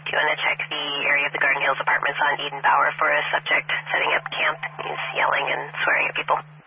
Do you want to check the area of the Garden Hills Apartments on Eden Bower for a subject setting up camp? He's yelling and swearing at people.